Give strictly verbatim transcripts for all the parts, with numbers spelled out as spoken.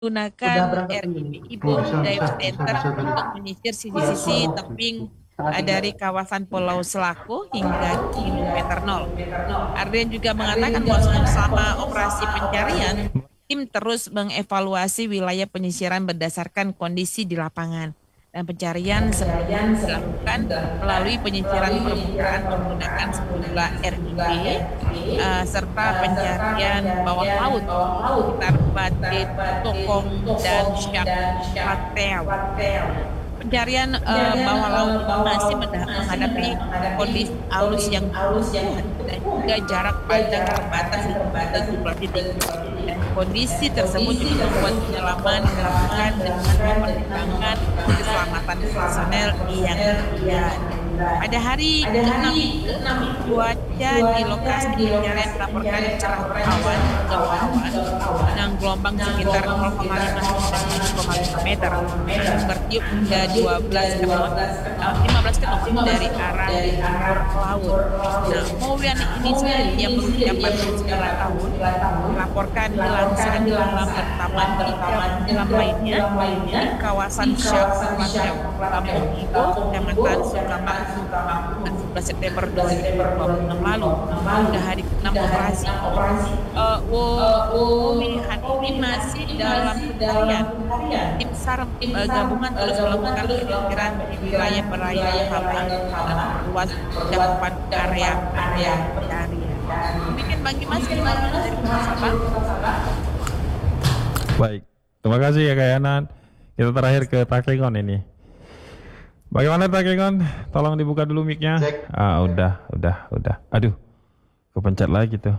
Udah Gunakan berangkat kan ini? R I P Oh, Ibo bisa, bisa, Dive bisa, Center bisa tadi. untuk menyisir sisi-sisi tebing Tengah eh, tiga. dari kawasan Pulau Selako hingga kilometer nol. Ardian juga Arden mengatakan juga bahwa mengatakan selama bahwa operasi selama pencarian, operasi tim terus mengevaluasi wilayah penyisiran berdasarkan kondisi di lapangan. Dan pencarian sepenuhnya pencarian sepenuhnya dilakukan dilakukan melalui penyisiran melalui permukaan penyisiran menggunakan permukaan sejumlah menggunakan R I P sejumlah R I P eh, serta eh, serta pencarian bawah pencarian laut bawah di laut sekitar sekitar Bate Batin, Tokong dan Tokong Syak dan Syak Pateau. Patel. Pencarian eh, Pencarian bawah laut eh, ini bawah masih laut menda- masih menghadapi menghadapi kondisi arus kondisi yang cukup arus yang kuat cukup dan juga kuat jarak dan pandang jarak terbatas pandang di terbatas di sejumlah titik. titik. Dan kondisi Dan tersebut kondisi juga membuat tersebut juga membuat penyelaman penyelaman dilakukan dengan dilakukan dengan mempertimbangkan mempertimbangkan keselamatan personel keselamatan yang personel yang ada. ada. Pada hari Pada keenam hari itu, keenam itu, cuaca di cuaca lokasi di pencarian lokasi dilaporkan pencarian cerah dilaporkan berawan cerah hingga berawan berawan hingga berawan dengan gelombang dengan sekitar gelombang nol koma sekitar lima hingga nol koma tujuh koma lima lima meter meter dan bertiup hingga bertiup dua hingga belas knot, dua belas eh, knot, lima belas knot lima belas dari knot arah dari timur arah laut. timur laut. Nah, Moulian Nah, ini kemudian sendiri yang ini berusia sendiri yang empat puluh berusia sembilan empat puluh tahun sembilan tahun dilaporkan hilang dilaporkan saat hilang menyelam saat bersama menyelam tiga bersama penyelam tiga lainnya penyelam lainnya di di kawasan Syak kawasan Syak Plateau, Plateau, Kampung Ibo, Kampung Ibo, Kecamatan Kecamatan Sukamakmur, Sukamakmur, sebelas September sebelas September dua ribu dua puluh enam lalu. dua ribu dua puluh enam lalu. Hingga hari keenam Hingga hari operasi enam ini, operasi eh, Wo uh, pemulihan ini pemulihan masih ini dalam masih dalam pencarian. pencarian. Tim SAR Tim eh, SAR gabungan uh, terus gabungan melakukan terus melakukan penyisiran di penyisiran wilayah di perairan wilayah Sabang perairan guna Sabang memperluas guna memperluas cakupan area cakupan area pencarian. pencarian. Demikian Bang Dimas, Demikian terima Bang kasih Dimas, dari terima Pulau kasih dari Sabang. Kota Sabang. Baik, terima kasih ya Kak Yanan. Kita terakhir ke Takengon ini. Bagaimana Takengon? Tolong dibuka dulu mic-nya. Cek. Ah, udah, udah, udah. Aduh, kepencet lagi tuh.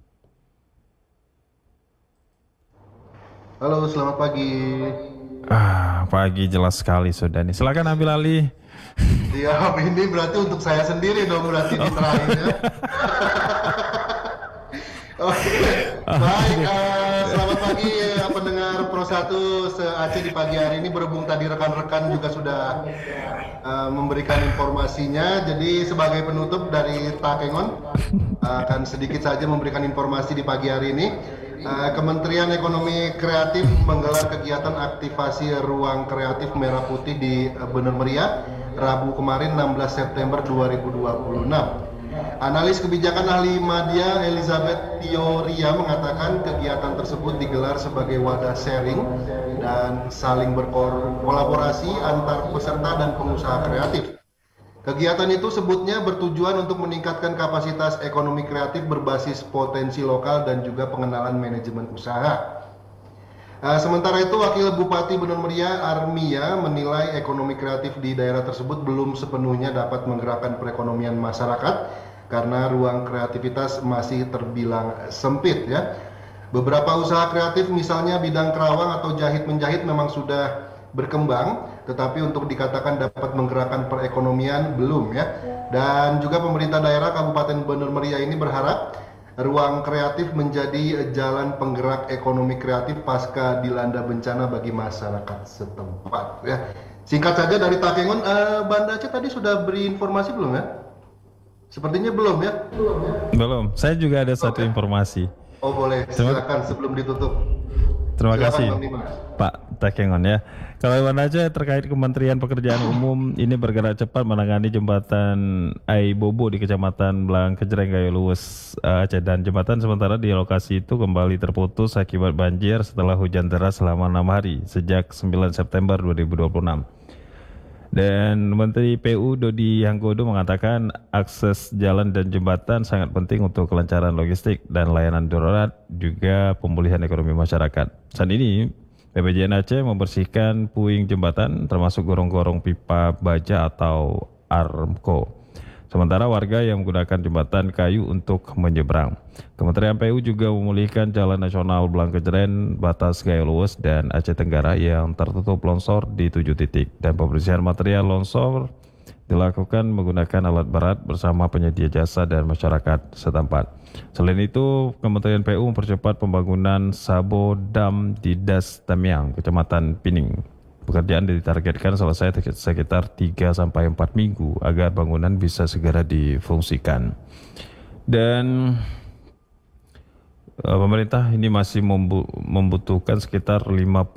Halo, selamat pagi. Ah, pagi jelas sekali sudah nih. Silakan ambil alih. Ya, ini berarti untuk saya sendiri dong berarti di terakhirnya. Oke, baik. eh, selamat pagi eh, pendengar Pro satu se-Aceh di pagi hari ini. Berhubung tadi rekan-rekan juga sudah eh, memberikan informasinya. Jadi sebagai penutup dari Takengon akan sedikit saja memberikan informasi di pagi hari ini. Eh, Kementerian Ekonomi Kreatif menggelar kegiatan aktivasi ruang kreatif Merah Putih di eh, Bener Meriah Rabu kemarin enam belas September dua ribu dua puluh enam. Analis kebijakan ahli media Elizabeth Tioria mengatakan kegiatan tersebut digelar sebagai wadah sharing dan saling berkolaborasi antar peserta dan pengusaha kreatif. Kegiatan itu sebutnya bertujuan untuk meningkatkan kapasitas ekonomi kreatif berbasis potensi lokal dan juga pengenalan manajemen usaha. Uh, sementara itu, Wakil Bupati Bener Meriah Armia menilai ekonomi kreatif di daerah tersebut belum sepenuhnya dapat menggerakkan perekonomian masyarakat karena ruang kreativitas masih terbilang sempit ya. Beberapa usaha kreatif misalnya bidang kerawang atau jahit-menjahit memang sudah berkembang, tetapi untuk dikatakan dapat menggerakkan perekonomian belum ya. Dan juga pemerintah daerah Kabupaten Bener Meriah ini berharap ruang kreatif menjadi jalan penggerak ekonomi kreatif pasca dilanda bencana bagi masyarakat setempat ya. Singkat saja dari Takengon, uh, Banda Aceh tadi sudah beri informasi belum ya? Sepertinya belum ya? Belum ya? Belum. Saya juga ada satu Oke. informasi. Oh boleh, Terima- silakan sebelum ditutup. Terima Silakan, kasih Bang Dimas. Pak Takengon ya. Kalau Banda Aceh terkait Kementerian Pekerjaan Umum ini bergerak cepat menangani jembatan Aibobo di Kecamatan Belang Kejreng Gayo Luwes eh, Aceh, dan jembatan sementara di lokasi itu kembali terputus akibat banjir setelah hujan deras selama enam hari sejak sembilan September dua ribu dua puluh enam. Dan Menteri P U Dodi Hanggodo mengatakan akses jalan dan jembatan sangat penting untuk kelancaran logistik dan layanan darurat juga pemulihan ekonomi masyarakat. Saat ini B P J N Aceh membersihkan puing jembatan termasuk gorong-gorong pipa baja atau ARMCO. Sementara warga yang menggunakan jembatan kayu untuk menyeberang. Kementerian P U juga memulihkan Jalan Nasional Belang Kejreng, Batas Gayo Luwes dan Aceh Tenggara yang tertutup longsor di tujuh titik. Dan pembersihan material longsor dilakukan menggunakan alat berat bersama penyedia jasa dan masyarakat setempat. Selain itu, Kementerian P U mempercepat pembangunan Sabo Dam di Das Tamiang, Kecamatan Pining. Pekerjaan ditargetkan selesai sekitar tiga sampai empat minggu agar bangunan bisa segera difungsikan. Dan Eh, pemerintah ini masih membu- membutuhkan sekitar lima